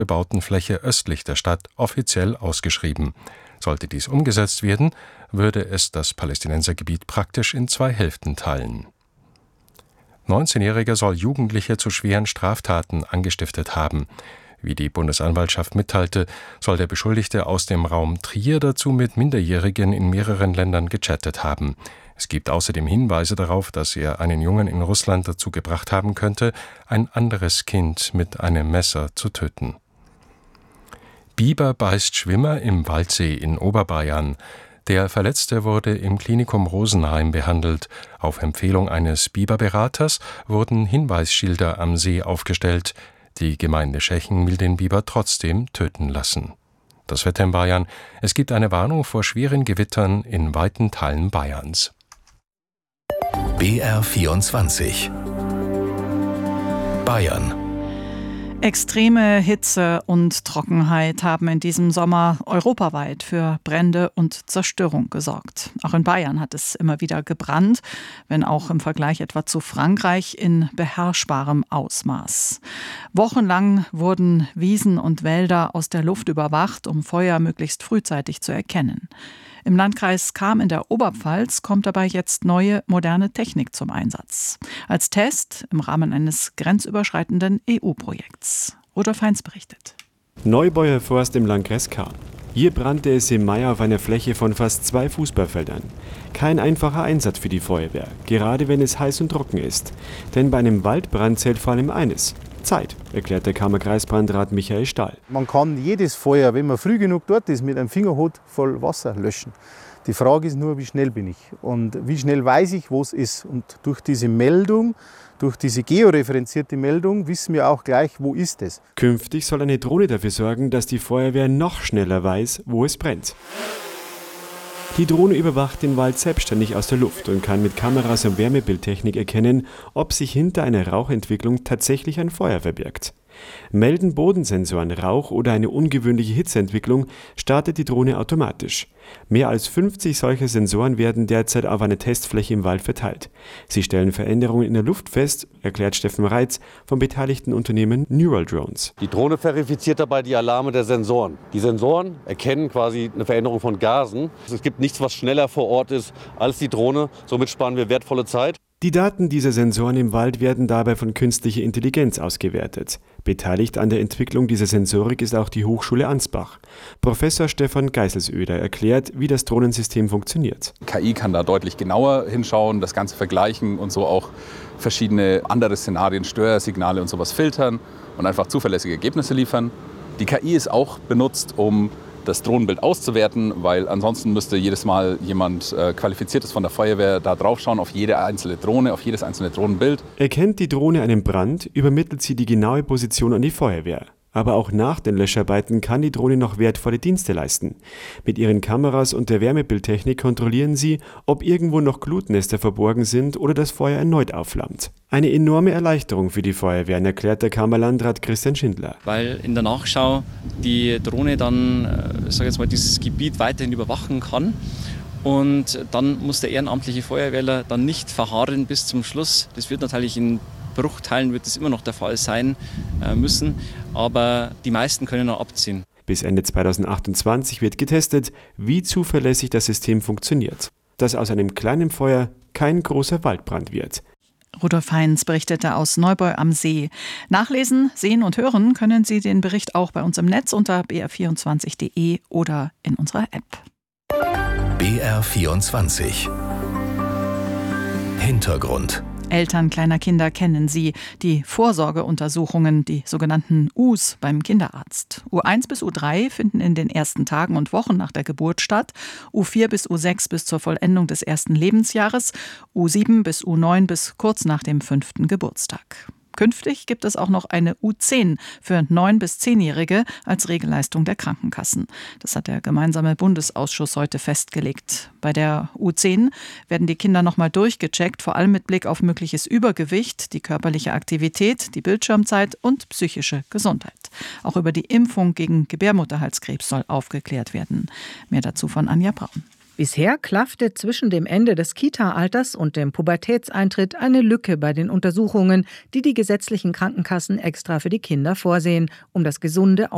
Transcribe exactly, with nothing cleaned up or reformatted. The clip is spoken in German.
bebauten Fläche östlich der Stadt offiziell ausgeschrieben. Sollte dies umgesetzt werden, würde es das Palästinensergebiet praktisch in zwei Hälften teilen. neunzehnjähriger soll Jugendliche zu schweren Straftaten angestiftet haben. Wie die Bundesanwaltschaft mitteilte, soll der Beschuldigte aus dem Raum Trier dazu mit Minderjährigen in mehreren Ländern gechattet haben. Es gibt außerdem Hinweise darauf, dass er einen Jungen in Russland dazu gebracht haben könnte, ein anderes Kind mit einem Messer zu töten. Biber beißt Schwimmer im Waldsee in Oberbayern. Der Verletzte wurde im Klinikum Rosenheim behandelt. Auf Empfehlung eines Biberberaters wurden Hinweisschilder am See aufgestellt. Die Gemeinde Schechen will den Biber trotzdem töten lassen. Das Wetter in Bayern. Es gibt eine Warnung vor schweren Gewittern in weiten Teilen Bayerns. B R vierundzwanzig Bayern. Extreme Hitze und Trockenheit haben in diesem Sommer europaweit für Brände und Zerstörung gesorgt. Auch in Bayern hat es immer wieder gebrannt, wenn auch im Vergleich etwa zu Frankreich in beherrschbarem Ausmaß. Wochenlang wurden Wiesen und Wälder aus der Luft überwacht, um Feuer möglichst frühzeitig zu erkennen. Im Landkreis Cham in der Oberpfalz kommt dabei jetzt neue, moderne Technik zum Einsatz. Als Test im Rahmen eines grenzüberschreitenden E U-Projekts. Rudolf Heinz berichtet. Neubauer Forst im Landkreis Cham. Hier brannte es im Mai auf einer Fläche von fast zwei Fußballfeldern. Kein einfacher Einsatz für die Feuerwehr, gerade wenn es heiß und trocken ist. Denn bei einem Waldbrand zählt vor allem eines: Zeit, erklärt der Chammer Kreisbrandrat Michael Stahl. Man kann jedes Feuer, wenn man früh genug dort ist, mit einem Fingerhut voll Wasser löschen. Die Frage ist nur, wie schnell bin ich und wie schnell weiß ich, wo es ist. Und durch diese Meldung, durch diese georeferenzierte Meldung wissen wir auch gleich, wo ist es. Künftig soll eine Drohne dafür sorgen, dass die Feuerwehr noch schneller weiß, wo es brennt. Die Drohne überwacht den Wald selbstständig aus der Luft und kann mit Kameras und Wärmebildtechnik erkennen, ob sich hinter einer Rauchentwicklung tatsächlich ein Feuer verbirgt. Melden Bodensensoren Rauch oder eine ungewöhnliche Hitzeentwicklung, startet die Drohne automatisch. Mehr als fünfzig solcher Sensoren werden derzeit auf einer Testfläche im Wald verteilt. Sie stellen Veränderungen in der Luft fest, erklärt Steffen Reitz vom beteiligten Unternehmen Neural Drones. Die Drohne verifiziert dabei die Alarme der Sensoren. Die Sensoren erkennen quasi eine Veränderung von Gasen. Es gibt nichts, was schneller vor Ort ist als die Drohne. Somit sparen wir wertvolle Zeit. Die Daten dieser Sensoren im Wald werden dabei von künstlicher Intelligenz ausgewertet. Beteiligt an der Entwicklung dieser Sensorik ist auch die Hochschule Ansbach. Professor Stefan Geiselsöder erklärt, wie das Drohnensystem funktioniert. K I kann da deutlich genauer hinschauen, das Ganze vergleichen und so auch verschiedene andere Szenarien, Störsignale und sowas filtern und einfach zuverlässige Ergebnisse liefern. Die K I ist auch benutzt, um das Drohnenbild auszuwerten, weil ansonsten müsste jedes Mal jemand äh, Qualifiziertes von der Feuerwehr da drauf schauen, auf jede einzelne Drohne, auf jedes einzelne Drohnenbild. Erkennt die Drohne einen Brand, übermittelt sie die genaue Position an die Feuerwehr. Aber auch nach den Löscharbeiten kann die Drohne noch wertvolle Dienste leisten. Mit ihren Kameras und der Wärmebildtechnik kontrollieren sie, ob irgendwo noch Glutnester verborgen sind oder das Feuer erneut aufflammt. Eine enorme Erleichterung für die Feuerwehren, erklärt der Kammerlandrat Christian Schindler. Weil in der Nachschau die Drohne dann, ich sage jetzt mal, dieses Gebiet weiterhin überwachen kann. Und dann muss der ehrenamtliche Feuerwehrler dann nicht verharren bis zum Schluss. Das wird natürlich in Bruchteilen wird es immer noch der Fall sein äh, müssen, aber die meisten können noch abziehen. Bis Ende zweitausendachtundzwanzig wird getestet, wie zuverlässig das System funktioniert. Dass aus einem kleinen Feuer kein großer Waldbrand wird. Rudolf Heinz berichtete aus Neubau am See. Nachlesen, sehen und hören können Sie den Bericht auch bei uns im Netz unter b r vierundzwanzig punkt d e oder in unserer App. B R vierundzwanzig Hintergrund. Eltern kleiner Kinder kennen sie, die Vorsorgeuntersuchungen, die sogenannten U s beim Kinderarzt. U eins bis U drei finden in den ersten Tagen und Wochen nach der Geburt statt, U vier bis U sechs bis zur Vollendung des ersten Lebensjahres, U sieben bis U neun bis kurz nach dem fünften Geburtstag. Künftig gibt es auch noch eine U zehn für neun- bis zehnjährige als Regelleistung der Krankenkassen. Das hat der gemeinsame Bundesausschuss heute festgelegt. Bei der U zehn werden die Kinder nochmal durchgecheckt, vor allem mit Blick auf mögliches Übergewicht, die körperliche Aktivität, die Bildschirmzeit und psychische Gesundheit. Auch über die Impfung gegen Gebärmutterhalskrebs soll aufgeklärt werden. Mehr dazu von Anja Braun. Bisher klaffte zwischen dem Ende des Kita-Alters und dem Pubertätseintritt eine Lücke bei den Untersuchungen, die die gesetzlichen Krankenkassen extra für die Kinder vorsehen, um das gesunde